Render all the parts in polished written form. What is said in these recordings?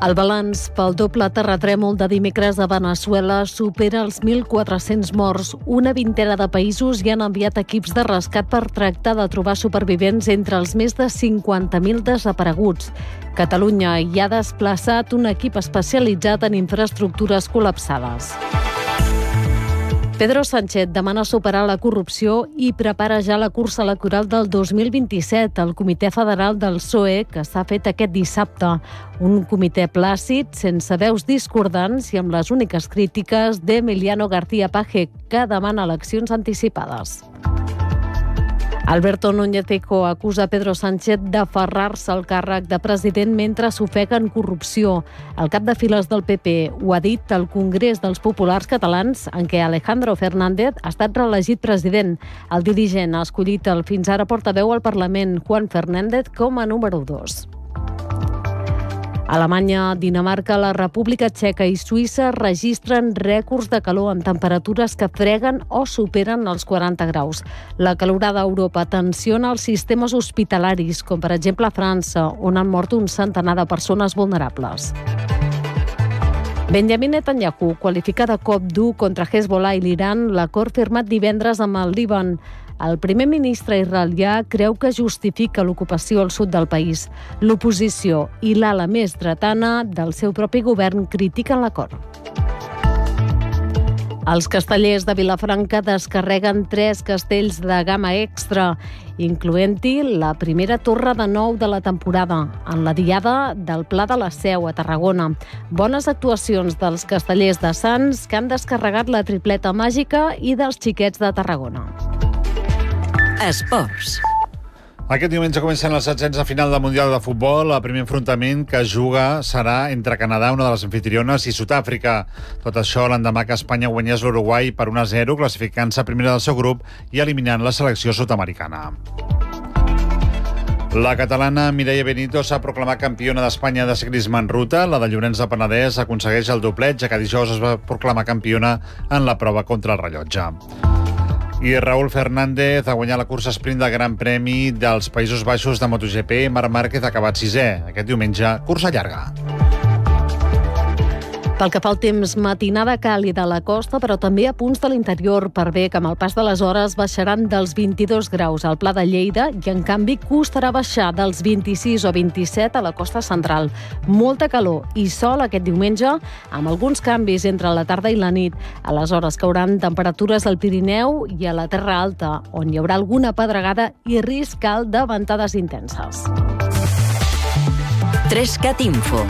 El balanç pel doble terratrèmol de dimecres a Veneçuela supera els 1.400 morts. Una vintena de països hi han enviat equips de rescat per tractar de trobar supervivents entre els més de 50.000 desapareguts. Catalunya hi ha desplaçat un equip especialitzat en infraestructures col·lapsades. Pedro Sánchez demana superar la corrupció i prepara ja la cursa electoral del 2027 al Comitè Federal del PSOE, que s'ha fet aquest dissabte. Un comitè plàcid, sense veus discordants i amb les úniques crítiques d'Emiliano García Paje, que demana eleccions anticipades. Alberto Núñez Feijóo acusa Pedro Sánchez d'aferrar-se al càrrec de president mentre s'ofega en corrupció. El cap de files del PP ho ha dit al Congrés dels Populars Catalans, en què Alejandro Fernández ha estat reelegit president. El dirigent ha escollit el fins ara portaveu al Parlament, Juan Fernández, com a número 2. Alemanya, Dinamarca, la República Txeca i Suïssa registren rècords de calor amb temperatures que freguen o superen els 40 graus. La calorada a Europa tensiona els sistemes hospitalaris, com per exemple a França, on han mort un centenar de persones vulnerables. Benjamin Netanyahu qualifica de cop dur contra Hezbollah i l'Iran l'acord firmat divendres amb el Líban. El primer ministre israelià creu que justifica l'ocupació al sud del país. L'oposició i l'ala més dretana del seu propi govern critiquen l'acord. Els castellers de Vilafranca descarreguen 3 castells de gamma extra, incloent-hi la primera torre de nou de la temporada, en la diada del Pla de la Seu a Tarragona. Bones actuacions dels castellers de Sants, que han descarregat la tripleta màgica, i dels xiquets de Tarragona. Esports. Aquest diumenge comencen els 700 de final del Mundial de Futbol. El primer enfrontament que es juga serà entre Canadà, una de les anfitriones, i Sud-àfrica. Tot això l'endemà que Espanya guanyés l'Uruguai per 1-0, classificant-se primera del seu grup i eliminant la selecció sud-americana. La catalana Mireia Benito s'ha proclamat campiona d'Espanya de ciclisme en ruta. La de Llorenç del Penedès aconsegueix el doblet, ja que dijous es va proclamar campiona en la prova contra el rellotge. I Raúl Fernández ha guanyat la cursa sprint del Gran Premi dels Països Baixos de MotoGP. Marc Márquez ha acabat 6è. Aquest diumenge, cursa llarga. Pel que fa al temps, matinada càlida a la costa, però també a punts de l'interior, per bé que amb el pas de les hores baixaran dels 22 graus al Pla de Lleida i, en canvi, costarà baixar dels 26 o 27 a la costa central. Molta calor i sol aquest diumenge, amb alguns canvis entre la tarda i la nit. Aleshores cauran temperatures al Pirineu i a la Terra Alta, on hi haurà alguna pedregada i risc alt de ventades intenses. 3CAT Info.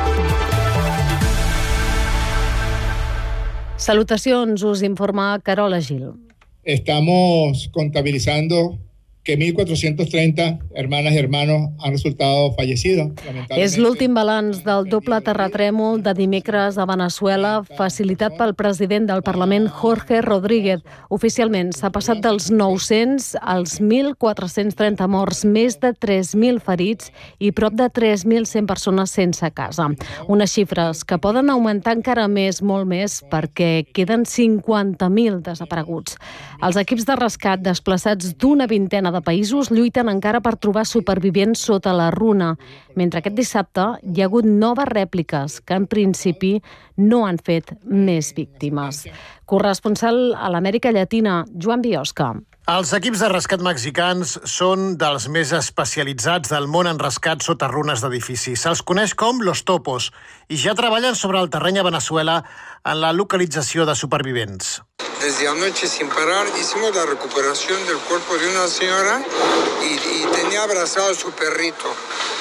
Salutacions, us informa Carola Gil. Estamos contabilizando que 1.430 hermanas y hermanos han resultado fallecidos. És l'últim balanç del doble terratrèmol de dimecres a Veneçuela, facilitat pel president del Parlament, Jorge Rodríguez. Oficialment s'ha passat dels 900 als 1.430 morts, més de 3.000 ferits i prop de 3.100 persones sense casa. Unes xifres que poden augmentar encara més, molt més, perquè queden 50.000 desapareguts. Els equips de rescat desplaçats d'una vintena de països lluiten encara per trobar supervivents sota la runa, mentre aquest dissabte hi ha hagut noves rèpliques que en principi no han fet més víctimes. Corresponsal a l'Amèrica Llatina, Joan Biosca. Els equips de rescat mexicans són dels més especialitzats del món en rescat sota runes d'edificis. Se'ls coneix com Los Topos i ja treballen sobre el terreny a Veneçuela en la localització de supervivents. Desde anoche sin parar hicimos la recuperación del cuerpo de una señora y tenía abrazado a su perrito.